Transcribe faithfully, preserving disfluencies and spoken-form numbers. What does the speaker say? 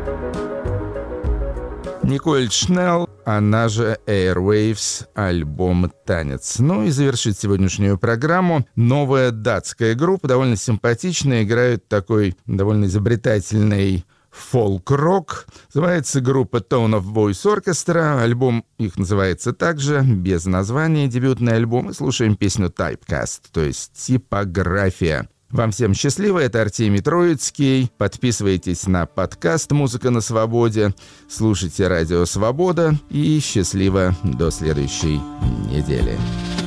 Николь Шнелл, она же Airwaves, альбом «Танец». Ну и завершит сегодняшнюю программу новая датская группа, довольно симпатичная, играют такой довольно изобретательный фолк-рок. Называется группа Tone of Voice Orchestra. Альбом их называется также, без названия, дебютный альбом. И слушаем песню Typecast, то есть типография. Вам всем счастливо, это Артемий Троицкий. Подписывайтесь на подкаст «Музыка на свободе», слушайте «Радио Свобода» и счастливо до следующей недели.